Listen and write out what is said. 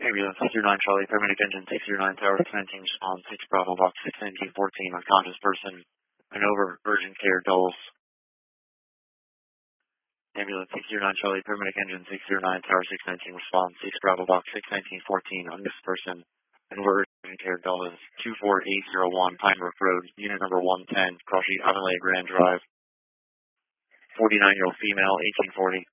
Ambulance 609 Charlie, paramedic engine 609 Tower 19, respond 6 Bravo Box 61914, unconscious person, and over urgent care dulls. Ambulance 609 Charlie, paramedic engine 609 Tower 619, respond 6 Bravo Box 61914, unconscious person, and over urgent care dulls. 24801 Pine Brook Road, unit number 110, Cross Street, Avonlea Grand Drive. 49-year-old female, 1840.